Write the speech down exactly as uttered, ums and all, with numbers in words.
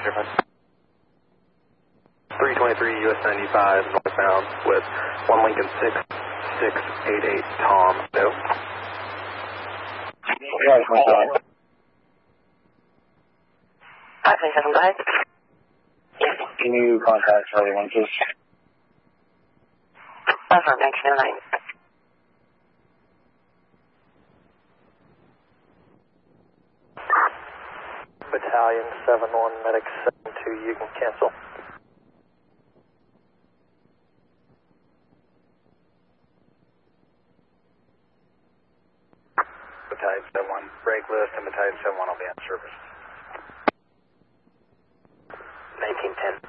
three twenty-three U S ninety-five northbound with one Lincoln six six eight eight Tom. No. Yeah, it's my time. five three seven five. Yes. Can you contact Charlie one, please? Affirm, nineteen oh nine. Battalion seven one, medic seven two, you can cancel. Battalion seven one, break list, and Battalion seven one will be on service. nineteen ten.